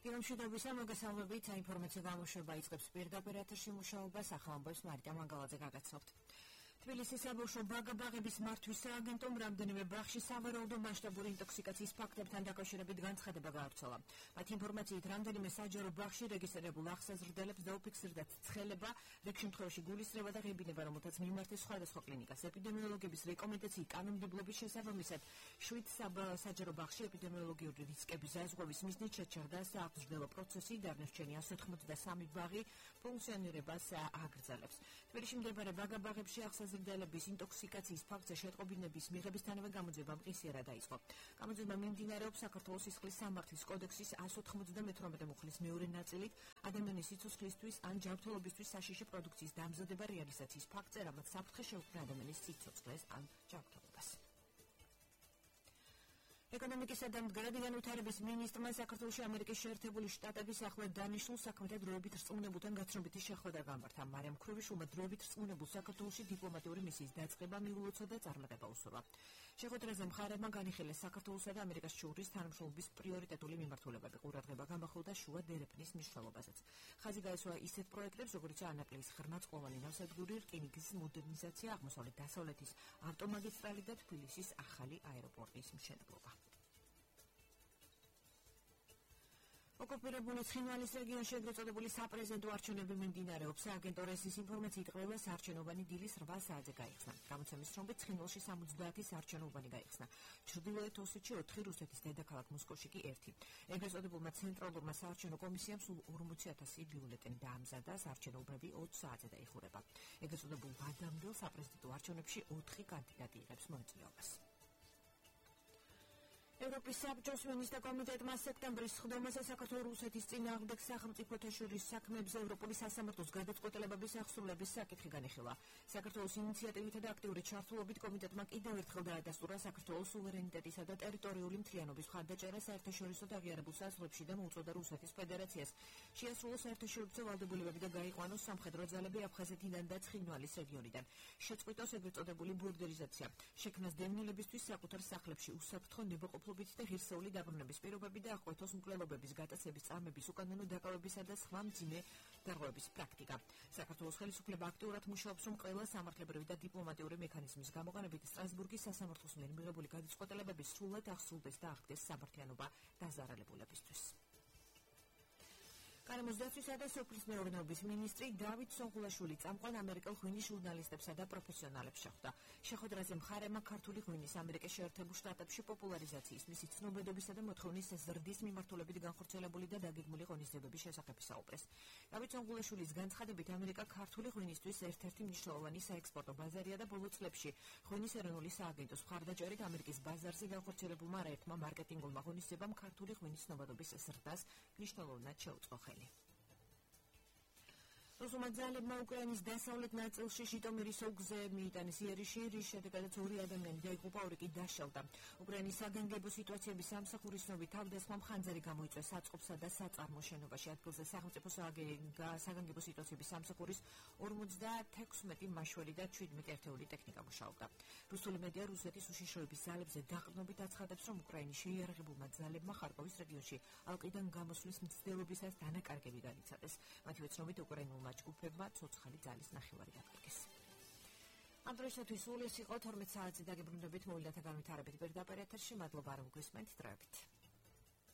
Ირანში მოგესალმებით, საინფორმაციო გამოშვება იწყებს პირდაპირ ეთერში მუშაობას, ახლა ამბობს მარიტა მანგალაძე გაგაცნობთ. თბილისის საბავშვო ბაღების მართვის სააგენტომ რამდენიმე ბაღში სავარაუდო მასშტაბური ინტოქსიკაციის ფაქტებთან დაკავშირებით განცხადება გაავრცელა. Მათ ინფორმაციით, რამდენიმე საჯარო ბაღში რეგისტრირებულ ახსაზრდელებს დაუფიქსირდა ცხელება, რიგ შემთხვევაში გულისრევა და ღებინება, რომელთაც მიმართეს სხვადასხვა კლინიკას. ეპიდემიოლოგების რეკომენდაციით კანონმდებლობის შესაბამისად 7 საჯარო ბაღში ეპიდემიოლოგიური რისკების ზაზღვევის მიზნით შეჩერდა სააღმრძლო პროცესი, დარნერჩენი 183 ბაღი ფუნქციონირებას აგრძელებს. თბილისში მდებარე ბაღებში ახსაზრდელების ინტოქსიკაციის ფაქტზე შეტყობინების მიღებისთანავე გამოძიება მყისიერად დაიწყო. გამოძიება მიმდინარეობს საქართველოს სისხლის სამართლის კოდექსის 198 მუხლის მეორე ნაწილით ადამიანის სიცოცხლისთვის ან ჯანმრთელობისთვის საშიში პროდუქციის დამზადება რეალიზაციის ფაქტზე, რამაც საფრთხე შეუქმნა ადამიანის სიცოცხლეს ან ჯანმრთელობას. ეკონომიკისა და მდგრადი განვითარების მინისტრმა საქართველოში ამერიკის შეერთებული შტატების ახლად დანიშნულ საქმეთა დროებით რწმუნებულთან გაცნობითი შეხვედრა გამართა. მარიამ ქრუვიშვილმა დროებით რწმუნებულ საქართველოში დიპლომატიური მისიის დაწყება მიულოცა და წარმატება უსურვა. შეხვედრაზე მხარეებმა განიხილეს საქართველოსა და ამერიკას შორის თანამშრომლობის პრიორიტეტული მიმართულებები. ყურადღება გამახვილდა შუა დერეფნის მნიშვნელობაზეც. ხაზი გაესვა ისეთ პროექტებს, როგორიცაა ანაკლიის ღრმაწყვოვანი ნავსადგური, რკინიგზის მოდერნიზაცია, აღმოსავლეთ-დასავლეთის ავტომაგისტრალი და თბილისის ახალი აეროპორტის მშენებლობა. ოკუპირებული ცხინვალის რეგიონში ეგრეთ წოდებული საპრეზიდენტო არჩევნები მიმდინარეობს. სააგენტო რესის ინფორმაციით ყველა საარჩევნოვანი დილის 8 საათზე გაიხსნა. გამოცემის ცნობით ცხინვალში 70 საარჩევნოვანი გაიხსნა. ჩრდილოეთ ოსეთში 4, რუსეთის დედაქალაქ მოსკოვში კი 1. ეგრეთ წოდებულმა ცენტრალურმა საარჩევნო კომისიამ სულ 40,000 ბიულეტენი დაამზადა. საარჩევნო უბნები 20 საათზე დაიხურება. ეგრეთ წოდებულ ვადამდელ საპრეზიდენტო არჩევნებში 4 კანდიდატი იღებს მონაწილეობას. ევროპის საბჭოს მინისტრთა კომიტეტმა სექტემბრის სხდომაზე საქართველოს-რუსეთის წინააღმდეგ სახელმწიფოთა შორის საქმეებზე ევროპული სასამართლოს გადაწყვეტილებების აღსრულების საკითხი განიხილა. საქართველოს ინიციატივითა და აქტიური ჩართულობით კომიტეტმა კიდევ ერთხელ დაადასტურა საქართველოს სუვერენიტეტისა და ტერიტორიული მთლიანობის მხარდაჭერა საერთაშორისო აღიარებულ საზღვრებში და მოუწოდა რუსეთის ფედერაციას შეასრულოს საერთაშორისო ვალდებულებები და გაიყვანოს სამხედრო ძალები აფხაზეთიდან და ცხინვალის რეგიონიდან. შეწყვიტოს ეგრეთ წოდებული ბურგერიზაცია. შექმნას დევნილებისთვის საკუთარ სახლებში უსაფრთხო ნებაყოფლობით და ღირსეული დაბრუნების პირობები და აღკვეთოს მკვლელობების გატაცების წამების უკანონო დაკავებისა და სხვა მძიმე დარღვევების პრაქტიკა. საქართველოს ხელისუფლება აქტიურად მუშაობს, რომ ყველა სამართლებრივი და დიპლომატიური მექანიზმის გამოყენებით სტრასბურგის სასამართლოს მიერ მიღებული გადაწყვეტილებები სრულად აღსრულდეს და აღდგეს სამართლიანობა დაზარალებულებისთვის. გარემოს დაცვისა და სოფლის მეურნეობის მინისტრი დავით სონღულაშვილი წამყვან ამერიკელ ღვინის ჟურნალისტებსა და პროფესიონალებს შეხვდა. შეხვედრაზე მხარემა ქართული ღვინის ამერიკის შეერთებულ შტატებში პოპულარიზაციის, მისი ცნობადობისა და მოთხოვნის ზრდის მიმართულებით განხორციელებული და დაგეგმული ღონისძიებების შესახებ საუბრეს. დავით სონღულაშვილის განცხადებით, ამერიკა ქართული ღვინისთვის ერთ-ერთი მნიშვნელოვანი საექსპორტო ბაზარია და ბოლო წლებში ღვინის ეროვნული სააგენტოს მხარდაჭერით ამერიკის ბაზარზე განხორციელებულმა არაერთმა მარკეტინგულმა ღონისძიებამ ქართული ღვინის ცნობადობის ზრდას მნიშვნელოვნად შეუწყო ხელი. რუსულმა ძალებმა უკრაინის დასავლეთ ნაწილში ჟიტომირის ოლქზე მიიტანეს იერიში, რის შედეგადაც 2 ადამიანი დაიღუპა, 2 კი დაშავდა. უკრაინის საგანგებო სიტუაციების სამსახურის ცნობით, თავდასხმამ ხანძარი გამოიწვია საწყობსა და საწარმო შენობაში. ადგილზე სახელმწიფო საგანგებო სიტუაციების სამსახურის 56 მაშველი და 17 ერთეული ტექნიკა მუშაობდა. რუსული მედია რუსეთის უშიშროების ძალებზე დაყრდნობით აცხადებს, რომ უკრაინის შეიარაღებულმა ძალებმა ხარკოვის რეგიონში ალყიდან გამოსვლის მცდელობისას დანაკარგები განიცადეს. მათივე ცნობით, უკრაინულ ჯგუფებმა ცოცხალი ძალის ნახევარი დაკარგეს. ამ დროისათვის სულ ეს იყო 12 საათზე დაგებრუნდებით მოვლენათა განვითარებით პირდაპირ ეთერში. მადლობა რომ გვისმენთ. დროებით.